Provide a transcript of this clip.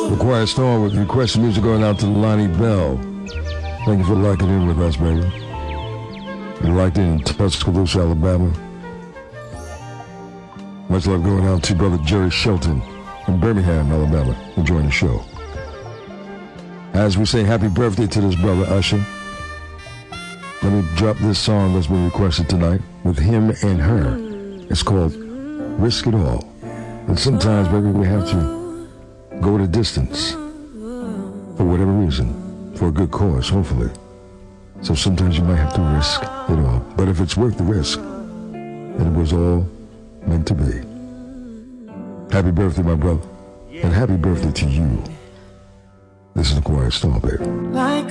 The Quiet Storm with requested music going out to Lonnie Bell. Thank you for locking in with us, baby. You locked in Tuscaloosa, Alabama. Much love going out to brother Jerry Shelton in Birmingham, Alabama, enjoying the show. As we say happy birthday to this brother Usher, let me drop this song that's been requested tonight with him and her. It's called Risk It All. And sometimes, baby, we have to go the distance for whatever reason, for a good cause, hopefully. So sometimes you might have to risk it all. But if it's worth the risk, then it was all meant to be. Happy birthday, my brother. And happy birthday to you. This is the Quiet Storm, baby.